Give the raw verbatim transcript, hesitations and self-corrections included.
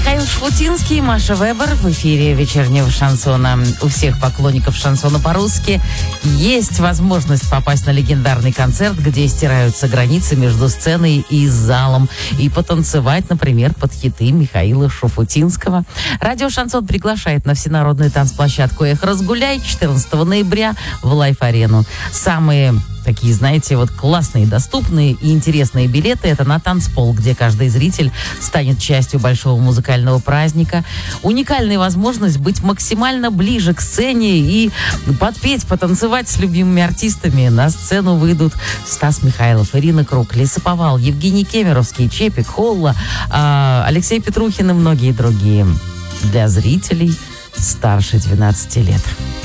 Михаил Шафутинский, Маша Вебер в эфире вечернего шансона. У всех поклонников шансона по-русски есть возможность попасть на легендарный концерт, где стираются границы между сценой и залом, и потанцевать, например, под хиты Михаила Шафутинского. Радио «Шансон» приглашает на всенародную танцплощадку «Эх, разгуляй» четырнадцатого ноября в Лайф-арену. Самые такие, знаете, вот классные, доступные и интересные билеты — это на танцпол, где каждый зритель станет частью большого музыкального праздника. Уникальная возможность быть максимально ближе к сцене и подпеть, потанцевать с любимыми артистами. На сцену выйдут Стас Михайлов, Ирина Круг, Лесоповал, Евгений Кемеровский, Чепик, Холла, э, Алексей Петрухин и многие другие. Для зрителей старше двенадцати лет.